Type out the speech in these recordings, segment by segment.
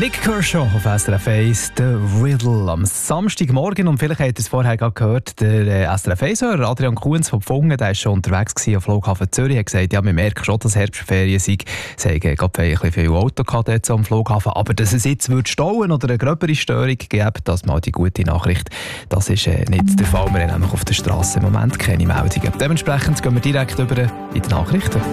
Nick Kershaw auf SRF 1, «The Riddle» am Samstagmorgen. Und vielleicht habt ihr es vorher gerade gehört, der SRF 1-Hörer Adrian Kuhns von Pfungen, der war schon unterwegs am Flughafen Zürich, hat gesagt, ja, wir merken schon, dass Herbstferien sind. Sie haben gerade ein bisschen viel Auto gehabt jetzt am Flughafen. Aber dass es jetzt stauen oder eine gröbere Störung geben, das mal die gute Nachricht, das ist nicht der Fall. Wir haben nämlich auf der Straße im Moment keine Meldungen. Dementsprechend gehen wir direkt über in die Nachrichten.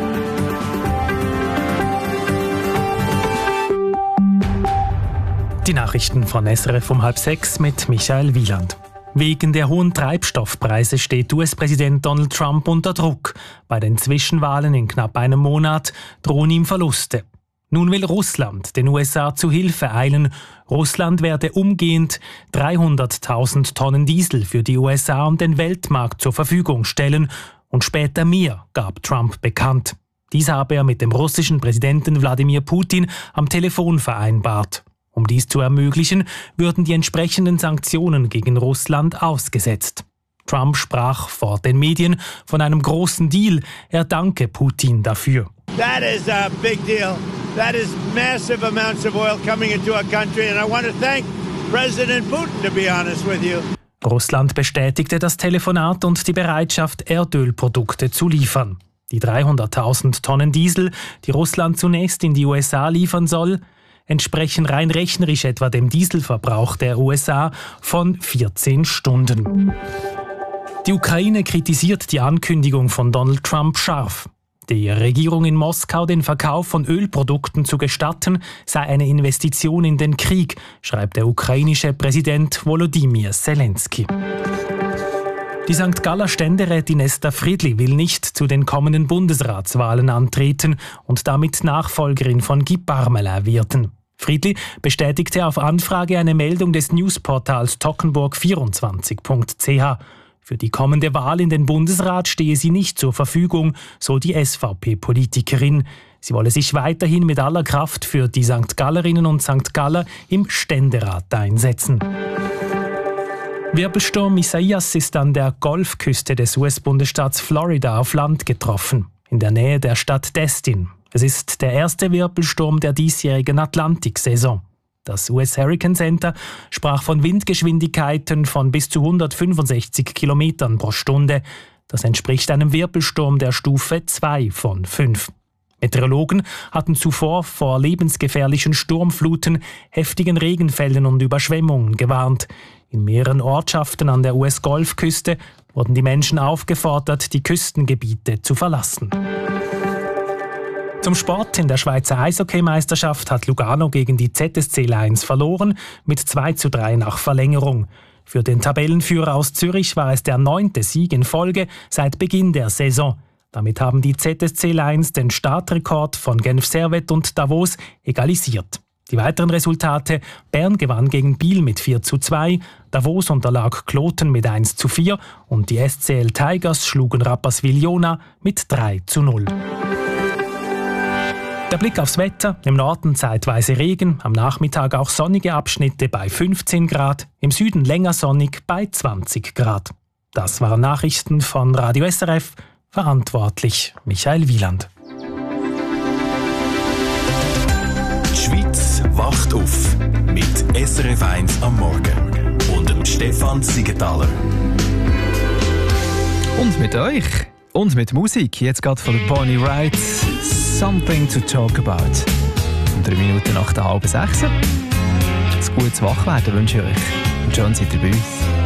Die Nachrichten von SRF um 5:30 mit Michael Wieland. Wegen der hohen Treibstoffpreise steht US-Präsident Donald Trump unter Druck. Bei den Zwischenwahlen in knapp einem Monat drohen ihm Verluste. Nun will Russland den USA zu Hilfe eilen. Russland werde umgehend 300.000 Tonnen Diesel für die USA und den Weltmarkt zur Verfügung stellen. Und später mehr, gab Trump bekannt. Dies habe er mit dem russischen Präsidenten Wladimir Putin am Telefon vereinbart. Um dies zu ermöglichen, würden die entsprechenden Sanktionen gegen Russland ausgesetzt. Trump sprach vor den Medien von einem großen Deal. Er danke Putin dafür. That is a big deal. That is massive amounts of oil coming into our country, and I want to thank President Putin, to be honest with you. Russland bestätigte das Telefonat und die Bereitschaft, Erdölprodukte zu liefern. Die 300.000 Tonnen Diesel, die Russland zunächst in die USA liefern soll, entsprechen rein rechnerisch etwa dem Dieselverbrauch der USA von 14 Stunden. Die Ukraine kritisiert die Ankündigung von Donald Trump scharf. Der Regierung in Moskau den Verkauf von Ölprodukten zu gestatten, sei eine Investition in den Krieg, schreibt der ukrainische Präsident Volodymyr Zelensky. Die St. Galler Ständerätin Esther Friedli will nicht zu den kommenden Bundesratswahlen antreten und damit Nachfolgerin von Guy Parmelin werden. Friedli bestätigte auf Anfrage eine Meldung des Newsportals toggenburg24.ch. Für die kommende Wahl in den Bundesrat stehe sie nicht zur Verfügung, so die SVP-Politikerin. Sie wolle sich weiterhin mit aller Kraft für die St. Gallerinnen und St. Galler im Ständerat einsetzen. Wirbelsturm Isaias ist an der Golfküste des US-Bundesstaats Florida auf Land getroffen, in der Nähe der Stadt Destin. Es ist der erste Wirbelsturm der diesjährigen Atlantiksaison. Das US Hurricane Center sprach von Windgeschwindigkeiten von bis zu 165 Kilometern pro Stunde. Das entspricht einem Wirbelsturm der Stufe 2 von 5. Meteorologen hatten zuvor vor lebensgefährlichen Sturmfluten, heftigen Regenfällen und Überschwemmungen gewarnt. In mehreren Ortschaften an der US-Golfküste wurden die Menschen aufgefordert, die Küstengebiete zu verlassen. Zum Sport: In der Schweizer Eishockeymeisterschaft hat Lugano gegen die ZSC Lions verloren, mit 2:3 nach Verlängerung. Für den Tabellenführer aus Zürich war es der 9. Sieg in Folge seit Beginn der Saison. Damit haben die ZSC Lions den Startrekord von Genf Servette und Davos egalisiert. Die weiteren Resultate: Bern gewann gegen Biel mit 4:2, Davos unterlag Kloten mit 1:4 und die SCL Tigers schlugen Rapperswil-Jona mit 3:0. Der Blick aufs Wetter: Im Norden zeitweise Regen, am Nachmittag auch sonnige Abschnitte bei 15 Grad, im Süden länger sonnig bei 20 Grad. Das waren Nachrichten von Radio SRF, verantwortlich Michael Wieland. Die Schweiz wacht auf mit SRF 1 am Morgen und dem Stefan Siegenthaler. Und mit euch. Und mit Musik. Jetzt geht von der Bonnie Wright «Something to Talk About». 3 Minuten nach der 5:30. Ein gutes Wachwerden wünsche ich euch. Und schön seid ihr bei uns.